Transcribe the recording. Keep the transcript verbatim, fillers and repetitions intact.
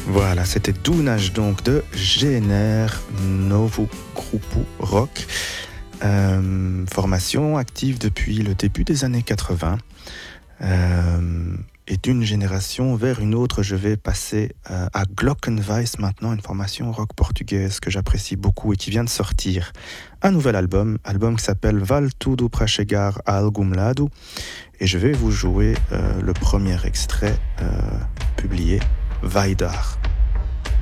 Voilà, c'était Dounage donc de G N R, Novo Grupo Rock, euh, formation active depuis le début des années quatre-vingts. Euh, et d'une génération vers une autre, je vais passer euh, à Glockenweiss maintenant, une formation rock portugaise que j'apprécie beaucoup et qui vient de sortir un nouvel album, album qui s'appelle Val tudo para chegar a algum lado, et je vais vous jouer euh, le premier extrait euh, publié, Vaidar.